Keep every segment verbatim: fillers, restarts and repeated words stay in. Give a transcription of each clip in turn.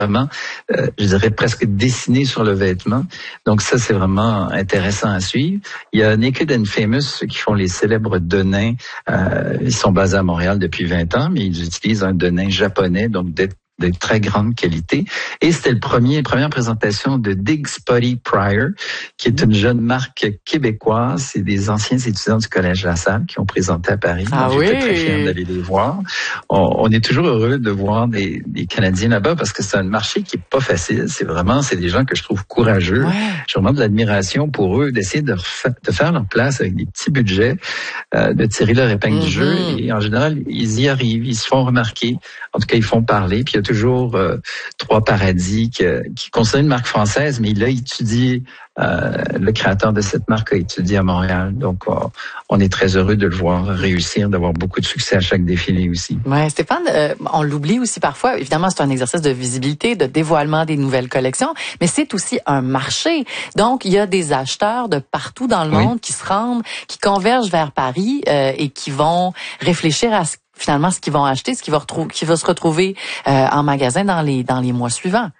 vraiment, euh, je dirais presque dessiné sur le vêtement. Donc ça, c'est vraiment intéressant à suivre. Il y a Naked and Famous, ceux qui font les célèbres denins. Euh, ils sont basés à Montréal depuis vingt ans, mais ils utilisent un denim japonais, donc d'être de très grande qualité. Et c'était le premier, première présentation de Dig Spotty Pryor, qui est une jeune marque québécoise. C'est des anciens étudiants du Collège La Salle qui ont présenté à Paris. Ah donc, oui. j'étais très fier d'aller les voir. On, on est toujours heureux de voir des, des Canadiens là-bas parce que c'est un marché qui est pas facile. C'est vraiment, c'est des gens que je trouve courageux. Ouais. J'ai vraiment de l'admiration pour eux d'essayer de, refa- de faire leur place avec des petits budgets, euh, de tirer leur épingle mm-hmm. du jeu. Et en général, ils y arrivent, ils se font remarquer. En tout cas, ils font parler. Puis il y a toujours euh, Trois Paradis qui, qui considère une marque française, mais il a étudié, euh, le créateur de cette marque a étudié à Montréal. Donc, euh, on est très heureux de le voir réussir, d'avoir beaucoup de succès à chaque défilé aussi. Ouais, Stéphane, euh, on l'oublie aussi parfois. Évidemment, c'est un exercice de visibilité, de dévoilement des nouvelles collections, mais c'est aussi un marché. Donc, il y a des acheteurs de partout dans le oui. monde qui se rendent, qui convergent vers Paris euh, et qui vont réfléchir à ce finalement, ce qu'ils vont acheter, ce qui va, retrou- qui va se retrouver euh, en magasin dans les dans les mois suivants.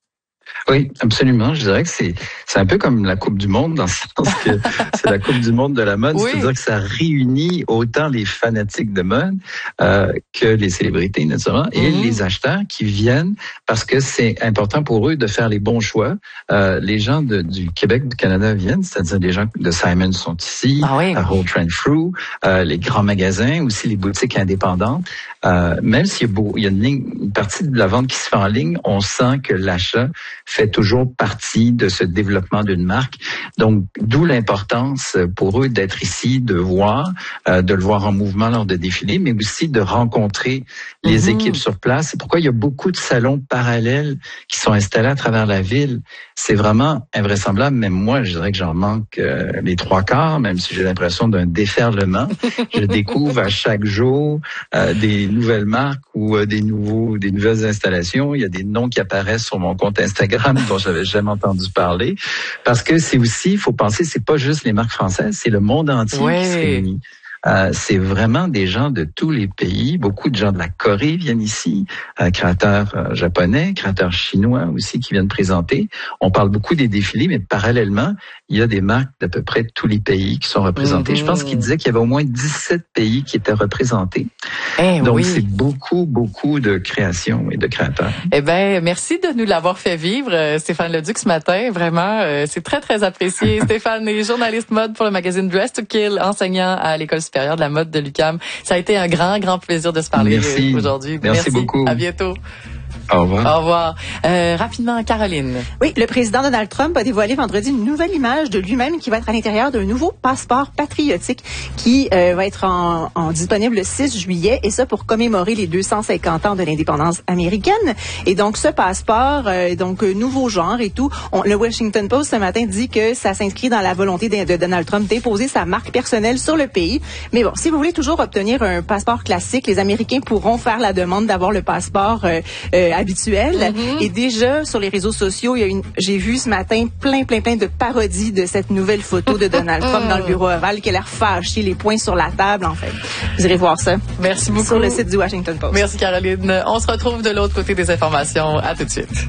Oui, absolument. Je dirais que c'est c'est un peu comme la Coupe du Monde dans le sens que c'est la Coupe du Monde de la mode. Oui. C'est-à-dire que ça réunit autant les fanatiques de mode euh, que les célébrités, naturellement, et mmh. les acheteurs qui viennent parce que c'est important pour eux de faire les bons choix. Euh, les gens de, du Québec, du Canada viennent, c'est-à-dire les gens de Simon sont ici, ah oui. à Holt Renfrew, euh, les grands magasins, aussi les boutiques indépendantes. Euh, même s'il y a, beau, il y a une, ligne, une partie de la vente qui se fait en ligne, on sent que l'achat fait toujours partie de ce développement d'une marque. Donc, d'où l'importance pour eux d'être ici, de voir, euh, de le voir en mouvement lors de défilés, mais aussi de rencontrer les mm-hmm. équipes sur place. C'est pourquoi il y a beaucoup de salons parallèles qui sont installés à travers la ville. C'est vraiment invraisemblable. Même moi, je dirais que j'en manque euh, les trois quarts, même si j'ai l'impression d'un déferlement. Je découvre à chaque jour euh, des nouvelles marques ou euh, des nouveaux, des nouvelles installations. Il y a des noms qui apparaissent sur mon compte Instagram dont j'avais jamais entendu parler. Parce que c'est aussi, il faut penser, c'est pas juste les marques françaises, c'est le monde entier ouais. qui se réunit. Euh, c'est vraiment des gens de tous les pays. Beaucoup de gens de la Corée viennent ici, euh, créateurs euh, japonais, créateurs chinois aussi qui viennent présenter. On parle beaucoup des défilés, mais parallèlement, il y a des marques d'à peu près tous les pays qui sont représentés. Mm-hmm. Je pense qu'il disait qu'il y avait au moins dix-sept pays qui étaient représentés. Eh Donc, oui. c'est beaucoup, beaucoup de créations et de créateurs. Eh bien, merci de nous l'avoir fait vivre, Stéphane Leduc, ce matin. Vraiment, euh, c'est très, très apprécié. Stéphane est journaliste mode pour le magazine Dress to Kill, enseignant à l'École supérieure de la mode de l'U Q A M. Ça a été un grand, grand plaisir de se parler merci. aujourd'hui. Merci, merci beaucoup. À bientôt. Au revoir. Au revoir. Euh, rapidement, Caroline. Oui, le président Donald Trump a dévoilé vendredi une nouvelle image de lui-même qui va être à l'intérieur d'un nouveau passeport patriotique qui euh, va être en, en disponible le six juillet, et ça pour commémorer les deux cent cinquante ans de l'indépendance américaine. Et donc, ce passeport, euh, donc nouveau genre et tout, on, le Washington Post ce matin dit que ça s'inscrit dans la volonté de, de Donald Trump d'imposer sa marque personnelle sur le pays. Mais bon, si vous voulez toujours obtenir un passeport classique, les Américains pourront faire la demande d'avoir le passeport euh, euh, habituel. Mm-hmm. Et déjà, sur les réseaux sociaux, il y a une, j'ai vu ce matin plein, plein, plein de parodies de cette nouvelle photo de Donald Trump dans le bureau ovale qui a l'air fâché, les poings sur la table, en fait. Vous irez voir ça. Merci beaucoup. Sur le site du Washington Post. Merci, Caroline. On se retrouve de l'autre côté des informations. À tout de suite.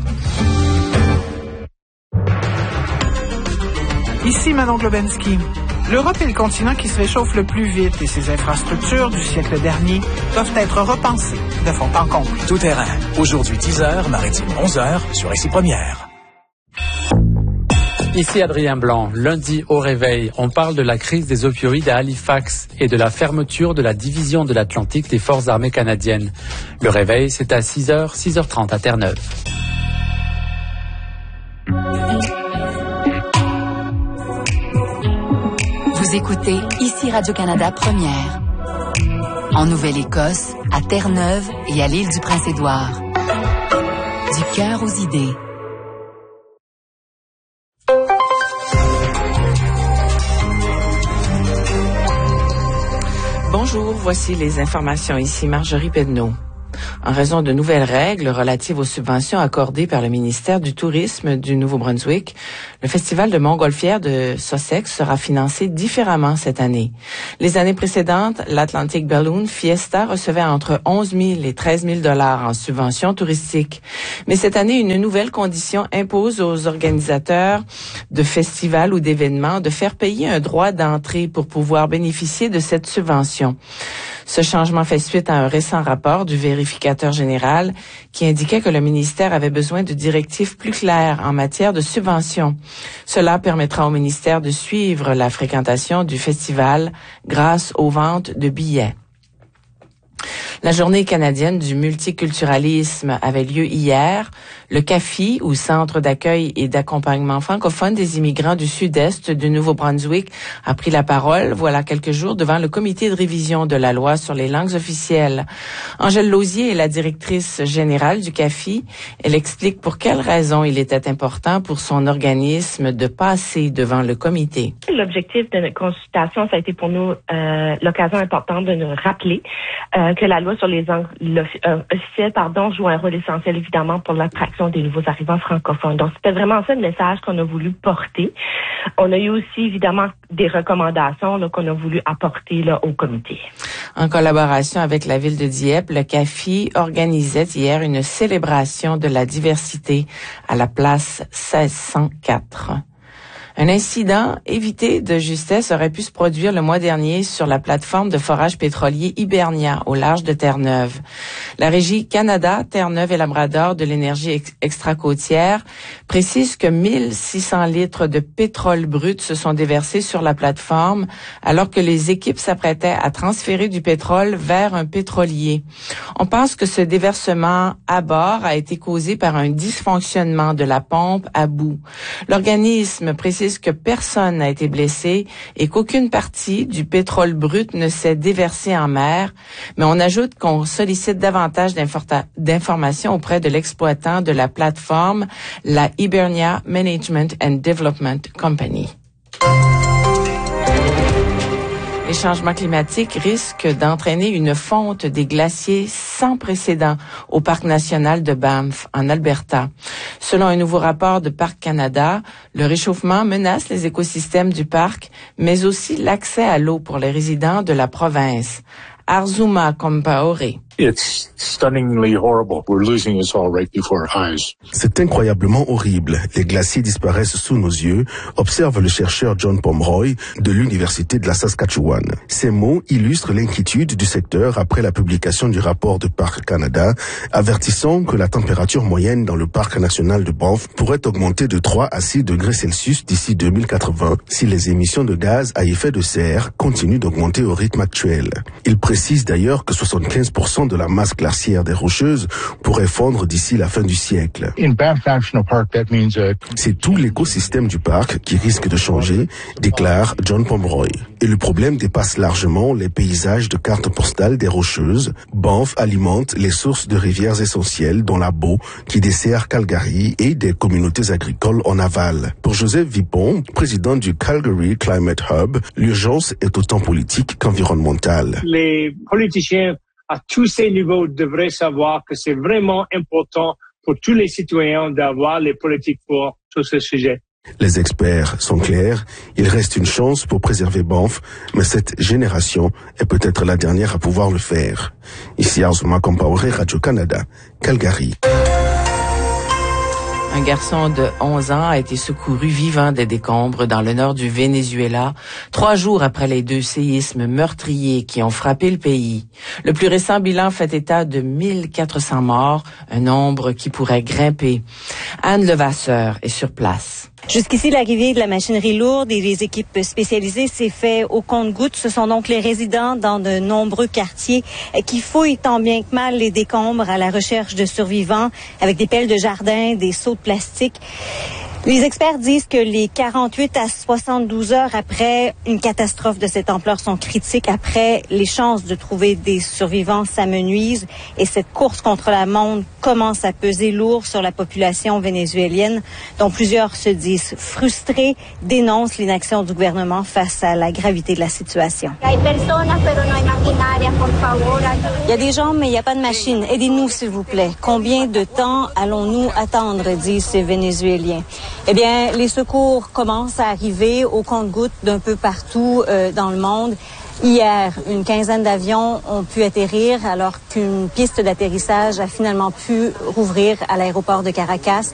Ici Manon Globensky. L'Europe est le continent qui se réchauffe le plus vite et ses infrastructures du siècle dernier doivent être repensées de fond en comble. Tout terrain. Aujourd'hui dix heures, maritime onze heures sur Ici Première. Ici Adrien Blanc. Lundi au réveil, on parle de la crise des opioïdes à Halifax et de la fermeture de la division de l'Atlantique des Forces armées canadiennes. Le réveil, c'est à six heures, six heures trente à Terre-Neuve. Vous écoutez Ici Radio-Canada Première. En Nouvelle-Écosse, à Terre-Neuve et à l'île du Prince-Édouard. Du cœur aux idées. Bonjour, voici les informations. Ici Marjorie Penneau. En raison de nouvelles règles relatives aux subventions accordées par le ministère du Tourisme du Nouveau-Brunswick, le festival de montgolfière de Sussex sera financé différemment cette année. Les années précédentes, l'Atlantic Balloon Fiesta recevait entre onze mille et treize mille dollars en subventions touristiques. Mais cette année, une nouvelle condition impose aux organisateurs de festivals ou d'événements de faire payer un droit d'entrée pour pouvoir bénéficier de cette subvention. Ce changement fait suite à un récent rapport du vérificateur général qui indiquait que le ministère avait besoin de directives plus claires en matière de subventions. Cela permettra au ministère de suivre la fréquentation du festival grâce aux ventes de billets. La journée canadienne du multiculturalisme avait lieu hier. Le C A F I, ou Centre d'accueil et d'accompagnement francophone des immigrants du sud-est du Nouveau-Brunswick, a pris la parole voilà quelques jours devant le comité de révision de la loi sur les langues officielles. Angèle Lausier est la directrice générale du C A F I. Elle explique pour quelles raisons il était important pour son organisme de passer devant le comité. L'objectif de notre consultation, ça a été pour nous euh, l'occasion importante de nous rappeler euh, que la loi sur les langues euh, officielles pardon, joue un rôle essentiel évidemment pour l'attraction des nouveaux arrivants francophones. Donc, c'était vraiment ça le message qu'on a voulu porter. On a eu aussi évidemment des recommandations là, qu'on a voulu apporter là, au comité. En collaboration avec la ville de Dieppe, le C A F I organisait hier une célébration de la diversité à la place seize cent quatre. Un incident évité de justesse aurait pu se produire le mois dernier sur la plateforme de forage pétrolier Hibernia, au large de Terre-Neuve. La Régie Canada, Terre-Neuve et Labrador de l'énergie ex- extra-côtière précise que mille six cents litres de pétrole brut se sont déversés sur la plateforme alors que les équipes s'apprêtaient à transférer du pétrole vers un pétrolier. On pense que ce déversement à bord a été causé par un dysfonctionnement de la pompe à bout. L'organisme précise que personne n'a été blessé et qu'aucune partie du pétrole brut ne s'est déversée en mer, mais on ajoute qu'on sollicite davantage d'informations auprès de l'exploitant de la plateforme, la Hibernia Management and Development Company. Les changements climatiques risquent d'entraîner une fonte des glaciers sans précédent au parc national de Banff, en Alberta. Selon un nouveau rapport de Parc Canada, le réchauffement menace les écosystèmes du parc, mais aussi l'accès à l'eau pour les résidents de la province. Arzuma Compaoré. It's stunningly horrible. We're losing us all right before our eyes. C'est incroyablement horrible. Les glaciers disparaissent sous nos yeux, observe le chercheur John Pomeroy de l'Université de la Saskatchewan. Ces mots illustrent l'inquiétude du secteur après la publication du rapport de Parc Canada, avertissant que la température moyenne dans le parc national de Banff pourrait augmenter de trois à six degrés Celsius d'ici deux mille quatre-vingts si les émissions de gaz à effet de serre continuent d'augmenter au rythme actuel. Il précise d'ailleurs que soixante-quinze pour cent de la masse glaciaire des Rocheuses pourrait fondre d'ici la fin du siècle. C'est tout l'écosystème du parc qui risque de changer, déclare John Pomeroy. Et le problème dépasse largement les paysages de cartes postales des Rocheuses. Banff alimente les sources de rivières essentielles dont la Bow qui dessert Calgary et des communautés agricoles en aval. Pour Joseph Vipon, président du Calgary Climate Hub, l'urgence est autant politique qu'environnementale. Les politiciens à tous ces niveaux devraient savoir que c'est vraiment important pour tous les citoyens d'avoir les politiques fortes sur ce sujet. Les experts sont clairs, il reste une chance pour préserver Banff, mais cette génération est peut-être la dernière à pouvoir le faire. Ici Arzuma Compaoré, Radio-Canada, Calgary. Un garçon de onze ans a été secouru vivant des décombres dans le nord du Venezuela, trois jours après les deux séismes meurtriers qui ont frappé le pays. Le plus récent bilan fait état de mille quatre cents morts, un nombre qui pourrait grimper. Anne Levasseur est sur place. Jusqu'ici, l'arrivée de la machinerie lourde et les équipes spécialisées s'est fait au compte-gouttes. Ce sont donc les résidents dans de nombreux quartiers qui fouillent tant bien que mal les décombres à la recherche de survivants avec des pelles de jardin, des seaux de plastique. Les experts disent que les quarante-huit à soixante-douze heures après une catastrophe de cette ampleur sont critiques. Après, les chances de trouver des survivants s'amenuisent et cette course contre la montre commence à peser lourd sur la population vénézuélienne, dont plusieurs se disent frustrés, dénoncent l'inaction du gouvernement face à la gravité de la situation. Il y a des gens, mais il n'y a pas de machine. Aidez-nous, s'il vous plaît. Combien de temps allons-nous attendre, disent ces Vénézuéliens. Eh bien, les secours commencent à arriver au compte-gouttes d'un peu partout euh, dans le monde. Hier, une quinzaine d'avions ont pu atterrir alors qu'une piste d'atterrissage a finalement pu rouvrir à l'aéroport de Caracas.